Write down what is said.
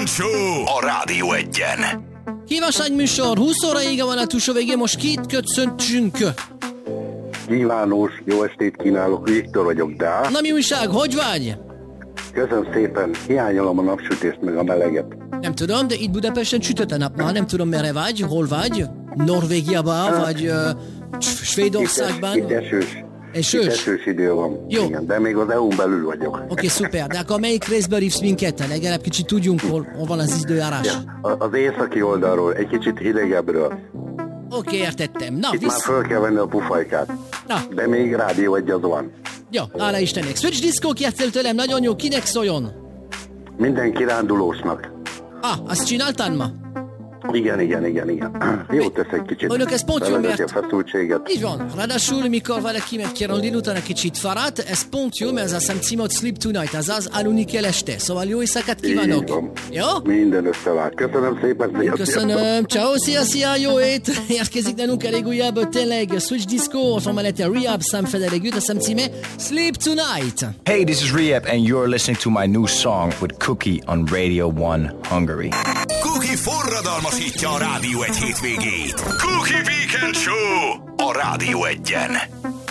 Weekend Show a Rádió Egyen. Kívánságműsor, 20 óra ége van a túlsó végén, most kit köszöntsünk? Kívános, jó estét kínálok, Viktor vagyok, de... Na mi újság, hogy vagy? Köszönöm szépen, hiányolom a napsütést meg a meleget. Nem tudom, de itt Budapesten sütött a nap. Nem tudom merre vagy, hol vagy? Norvégiában, vagy Svédországban? Itt esős. Esős? Itt esős idő van. Jó. Igen, de még az EU-n belül vagyok. Oké, szuper. De akkor melyik részből hívsz minket? Legalább kicsit tudjunk, hol van az időjárás. Ja, az északi oldalról, egy kicsit hidegebbről. Oké, értettem. Na, Itt már föl kell venni a pufajkát. Na. De még rádió egy az van. Jó, hála Istennek. Switch Disco játszel tőlem, nagyon jó. Kinek szóljon? Minden kirándulósnak. Azt csináltad ma? Igen. Jó tesz egy kicsit. Önök ez pont jó, mert... a feszültséget. Így van. Ráadásul, mikor valaki megkérdül délután egy kicsit fáradt, ez pont jó, mert ez azt hiszem címot Sleep Tonight, azaz aludni kell este. Szóval jó éjszakát kívánok. Jó? Minden összevált. Köszönöm szépen. Köszönöm. Ciao, szia, jó ét. Érkezik nálunk elég újabb, tényleg Switch Disco, otthon mellette Rehab, számfedelegűt, a szám címe Sleep Tonight. Hey, this is Rehab and you're listening to my new song with Cookie on Radio 1 Hungary. Cookie forradalmasítja a Rádió Egy hétvégét. Cookie Weekend Show a Rádió Egyen.